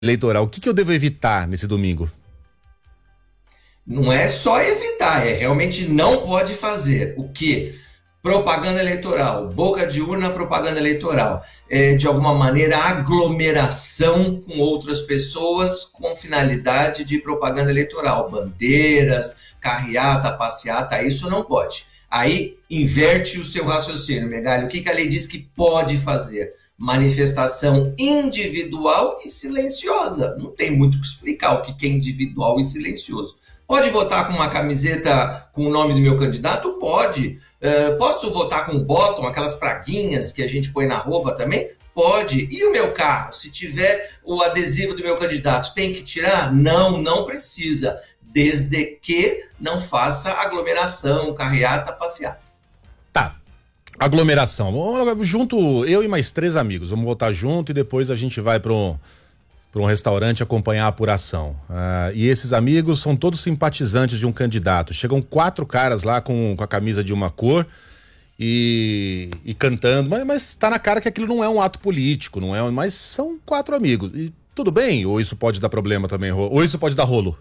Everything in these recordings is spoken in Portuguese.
eleitoral. O que eu devo evitar nesse domingo? Não é só evitar, realmente não pode fazer. O quê? Propaganda eleitoral, boca de urna, propaganda eleitoral. De alguma maneira, aglomeração com outras pessoas com finalidade de propaganda eleitoral. Bandeiras, carreata, passeata, isso não pode. Aí, inverte o seu raciocínio, Megali. O que a lei diz que pode fazer? Manifestação individual e silenciosa. Não tem muito o que explicar o que é individual e silencioso. Pode votar com uma camiseta com o nome do meu candidato? Pode. Posso votar com bottom, aquelas praguinhas que a gente põe na roupa também? Pode. E o meu carro? Se tiver o adesivo do meu candidato, tem que tirar? Não, não precisa. Desde que não faça aglomeração, carreata, passeata. Tá. Aglomeração. Vamos junto, eu e mais 3 amigos. Vamos votar junto e depois a gente vai para um restaurante acompanhar a apuração. E esses amigos são todos simpatizantes de um candidato. Chegam 4 caras lá com a camisa de uma cor e cantando, mas tá na cara que aquilo não é um ato político, não é? Mas são 4 amigos. E tudo bem? Ou isso pode dar problema também? Ou isso pode dar rolo?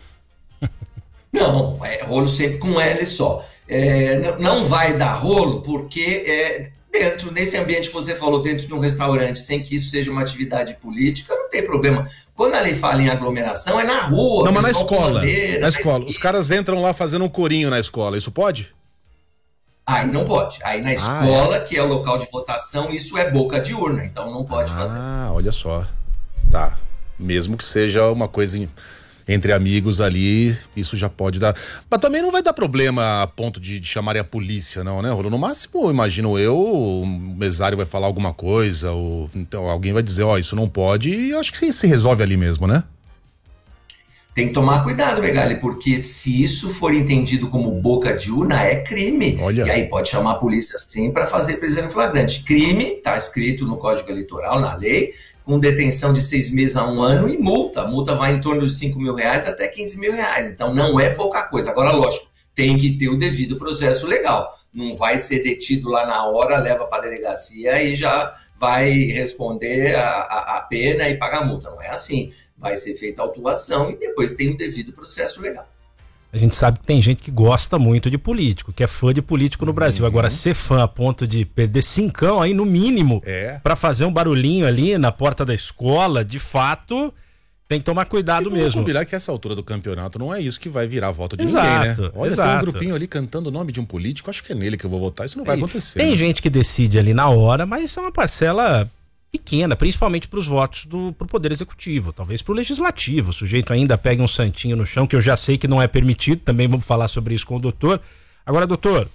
Não, rolo sempre com L só. Não vai dar rolo porque nesse ambiente que você falou, dentro de um restaurante, sem que isso seja uma atividade política, não tem problema. Quando a lei fala em aglomeração, é na rua. Não, mas na escola. Na escola. Os caras entram lá fazendo um corinho na escola, isso pode? Aí não pode. Aí na escola, que é o local de votação, isso é boca de urna, então não pode fazer. Olha só. Tá. Mesmo que seja uma coisa entre amigos ali, isso já pode dar. Mas também não vai dar problema a ponto de chamarem a polícia, não, né, Rolo? No máximo, imagino eu, o mesário vai falar alguma coisa, ou então alguém vai dizer, isso não pode, e eu acho que se resolve ali mesmo, né? Tem que tomar cuidado, Megali, porque se isso for entendido como boca de urna, é crime. Olha. E aí pode chamar a polícia sim para fazer prisão em flagrante. Crime, tá escrito no Código Eleitoral, na lei, com detenção de 6 meses a 1 ano e multa. A multa vai em torno de R$5.000 até R$15.000. Então não é pouca coisa. Agora, lógico, tem que ter o devido processo legal. Não vai ser detido lá na hora, leva para a delegacia e já vai responder a pena e pagar a multa. Não é assim. Vai ser feita a autuação e depois tem o devido processo legal. A gente sabe que tem gente que gosta muito de político, que é fã de político no Brasil. Agora, ser fã a ponto de perder 5 aí, no mínimo, para fazer um barulhinho ali na porta da escola, de fato, tem que tomar cuidado mesmo. Vamos combinar que essa altura do campeonato não é isso que vai virar a voto de ninguém, né? Olha, tem um grupinho ali cantando o nome de um político, acho que é nele que eu vou votar, isso não vai acontecer. Tem gente que decide ali na hora, mas é uma parcela pequena, principalmente para os votos pro Poder Executivo, talvez para o Legislativo. O sujeito ainda pega um santinho no chão, que eu já sei que não é permitido, também vamos falar sobre isso com o doutor. Agora, doutor,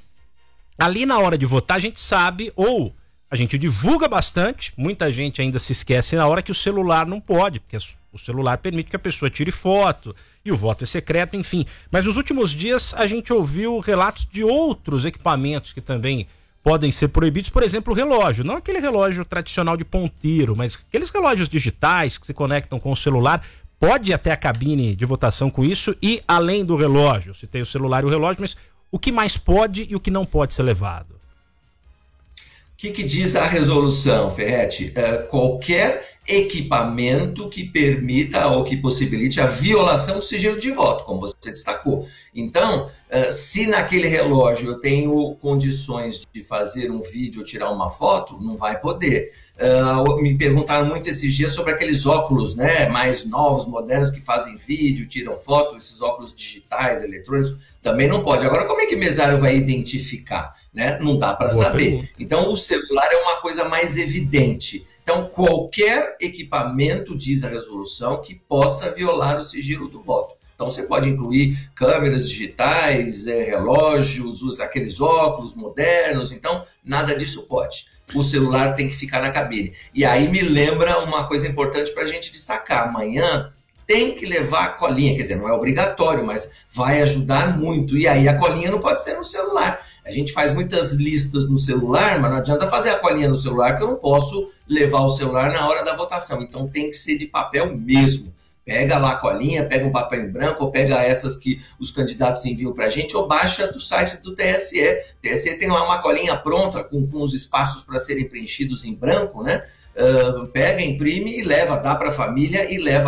ali na hora de votar a gente sabe, ou a gente divulga bastante, muita gente ainda se esquece na hora que o celular não pode, porque o celular permite que a pessoa tire foto e o voto é secreto, enfim. Mas nos últimos dias a gente ouviu relatos de outros equipamentos que também podem ser proibidos, por exemplo, o relógio. Não aquele relógio tradicional de ponteiro, mas aqueles relógios digitais que se conectam com o celular. Pode ir até a cabine de votação com isso e além do relógio. Se tem o celular e o relógio, mas o que mais pode e o que não pode ser levado? O que diz a resolução, Ferretti? Qualquer equipamento que permita ou que possibilite a violação do sigilo de voto, como você destacou. Então, se naquele relógio eu tenho condições de fazer um vídeo ou tirar uma foto, não vai poder. Me perguntaram muito esses dias sobre aqueles óculos, né, mais novos, modernos, que fazem vídeo, tiram foto, esses óculos digitais, eletrônicos, também não pode. Agora, como é que o mesário vai identificar? Né? Não dá para saber. Pergunta. Então, o celular é uma coisa mais evidente. Então, qualquer equipamento, diz a resolução, que possa violar o sigilo do voto. Então, você pode incluir câmeras digitais, relógios, usa aqueles óculos modernos. Então, nada disso pode. O celular tem que ficar na cabine. E aí me lembra uma coisa importante para a gente destacar. Amanhã tem que levar a colinha. Quer dizer, não é obrigatório, mas vai ajudar muito. E aí a colinha não pode ser no celular. A gente faz muitas listas no celular, mas não adianta fazer a colinha no celular, que eu não posso levar o celular na hora da votação. Então tem que ser de papel mesmo. Pega lá a colinha, pega um papel em branco, ou pega essas que os candidatos enviam pra gente, ou baixa do site do TSE. O TSE tem lá uma colinha pronta, com os espaços para serem preenchidos em branco, né? pega, imprime e leva, dá para a família e leva